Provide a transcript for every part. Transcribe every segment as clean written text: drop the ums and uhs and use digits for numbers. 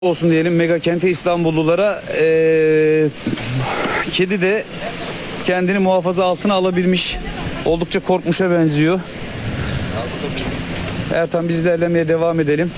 olsun diyelim mega kente İstanbullulara. Kedi de kendini muhafaza altına alabilmiş. Oldukça korkmuşa benziyor. Ertan, biz ilerlemeye devam edelim.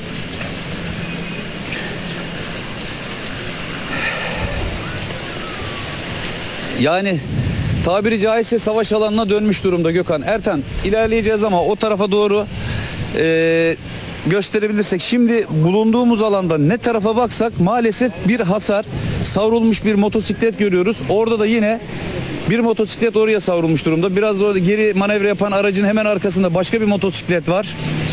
Yani tabiri caizse savaş alanına dönmüş durumda Gökhan. Ertan, ilerleyeceğiz ama o tarafa doğru gösterebilirsek. Şimdi bulunduğumuz alanda ne tarafa baksak maalesef bir hasar, savrulmuş bir motosiklet görüyoruz. Orada da yine bir motosiklet oraya savrulmuş durumda. Biraz da geri manevra yapan aracın hemen arkasında başka bir motosiklet var.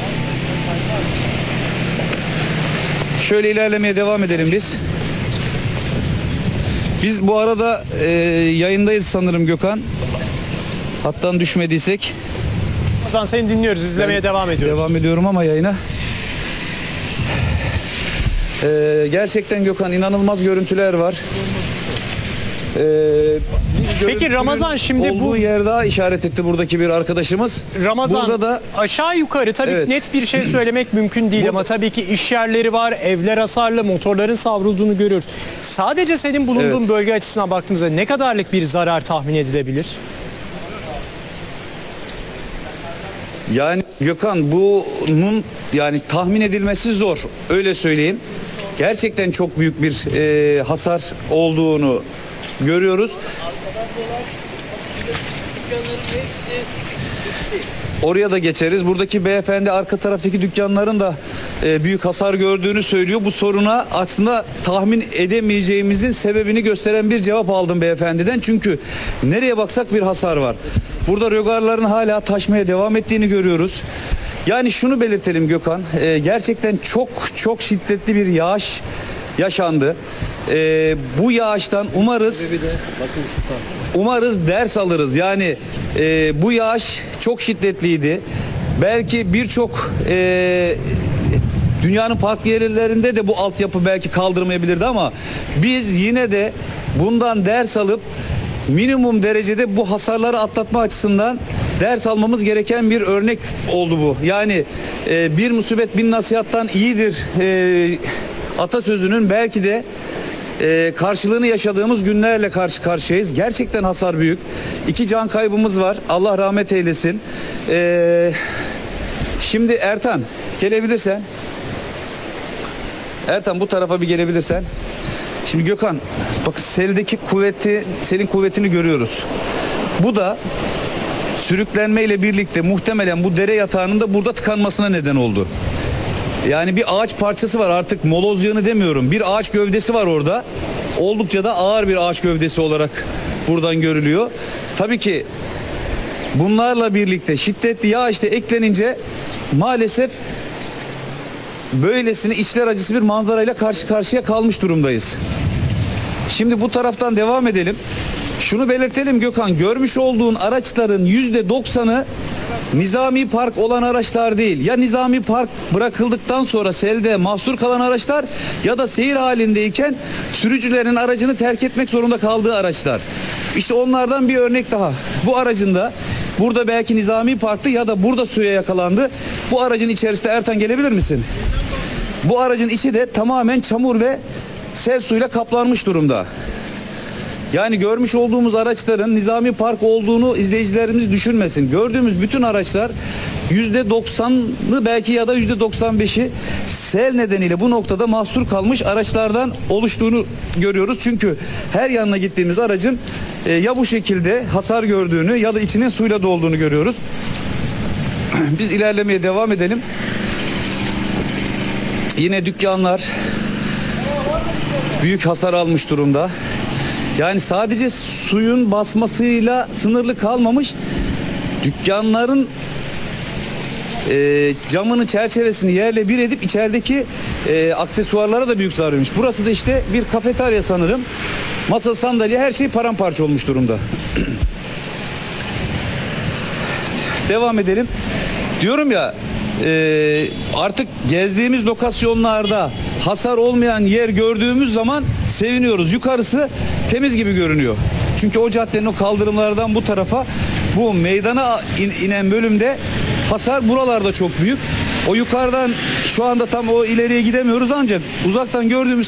Şöyle ilerlemeye devam edelim biz. Biz bu arada yayındayız sanırım Gökhan. Hattan düşmediysek. Hasan, seni dinliyoruz, izlemeye devam ediyoruz. Devam ediyorum ama yayına. Gerçekten Gökhan, inanılmaz görüntüler var. Peki Ramazan, şimdi olduğu bu yer daha işaret etti buradaki bir arkadaşımız. Ramazan, burada da aşağı yukarı tabii evet, net bir şey söylemek mümkün değil ama tabii ki iş yerleri var, evler hasarlı, motorların savrulduğunu görüyoruz. Sadece senin bulunduğun bölge açısından baktığımızda ne kadarlık bir zarar tahmin edilebilir? yani Gökhan, bunun yani tahmin edilmesi zor. Öyle söyleyeyim. Gerçekten çok büyük bir hasar olduğunu görüyoruz. Oraya da geçeriz. Buradaki beyefendi arka taraftaki dükkanların da büyük hasar gördüğünü söylüyor. Bu soruna aslında tahmin edemeyeceğimizin sebebini gösteren bir cevap aldım beyefendiden. Çünkü nereye baksak bir hasar var. Burada rögarların hala taşmaya devam ettiğini görüyoruz. Yani şunu belirtelim Gökhan. Gerçekten çok şiddetli bir yağış yaşandı. Bu yağıştan umarız ders alırız. Yani bu yağış çok şiddetliydi. Belki birçok dünyanın farklı yerlerinde de bu altyapı belki kaldırmayabilirdi ama biz yine de bundan ders alıp minimum derecede bu hasarları atlatma açısından ders almamız gereken bir örnek oldu bu. Yani bir musibet bin nasihattan iyidir atasözünün belki de karşılığını yaşadığımız günlerle karşı karşıyayız. Gerçekten hasar büyük. 2 can kaybımız var. Allah rahmet eylesin. Şimdi Ertan, gelebilirsen. Ertan, bu tarafa bir gelebilirsen. Şimdi Gökhan, bak, seldeki selin kuvvetini görüyoruz. Bu da sürüklenmeyle birlikte muhtemelen bu dere yatağının da burada tıkanmasına neden oldu. Yani bir ağaç parçası var, artık moloz yığını demiyorum. Bir ağaç gövdesi var orada. Oldukça da ağır bir ağaç gövdesi olarak buradan görülüyor. Tabii ki bunlarla birlikte şiddetli yağış da eklenince maalesef böylesine içler acısı bir manzarayla karşı karşıya kalmış durumdayız. Şimdi bu taraftan devam edelim. Şunu belirtelim Gökhan, görmüş olduğun araçların %90'ı nizami park olan araçlar değil. Ya nizami park bırakıldıktan sonra selde mahsur kalan araçlar ya da seyir halindeyken sürücülerin aracını terk etmek zorunda kaldığı araçlar. İşte onlardan bir örnek daha. Bu aracın da burada belki nizami parktı ya da burada suya yakalandı. Bu aracın içerisinde, Ertan, gelebilir misin? Bu aracın içi de tamamen çamur ve sel suyuyla kaplanmış durumda. Yani görmüş olduğumuz araçların nizami park olduğunu izleyicilerimiz düşünmesin. Gördüğümüz bütün araçlar %90'ı belki ya da %95'i sel nedeniyle bu noktada mahsur kalmış araçlardan oluştuğunu görüyoruz. Çünkü her yanına gittiğimiz aracın ya bu şekilde hasar gördüğünü ya da içinin suyla dolduğunu görüyoruz. Biz ilerlemeye devam edelim. Yine dükkanlar büyük hasar almış durumda. Yani sadece suyun basmasıyla sınırlı kalmamış, dükkanların camını, çerçevesini yerle bir edip içerideki aksesuarlara da büyük zarar vermiş. Burası da işte bir kafeterya sanırım. Masa, sandalye, her şey paramparça olmuş durumda. Devam edelim. Diyorum ya, artık gezdiğimiz lokasyonlarda hasar olmayan yer gördüğümüz zaman seviniyoruz. Yukarısı temiz gibi görünüyor. Çünkü o caddenin o kaldırımlardan bu tarafa, bu meydana inen bölümde hasar buralarda çok büyük. O yukarıdan şu anda tam o ileriye gidemiyoruz ancak uzaktan gördüğümüz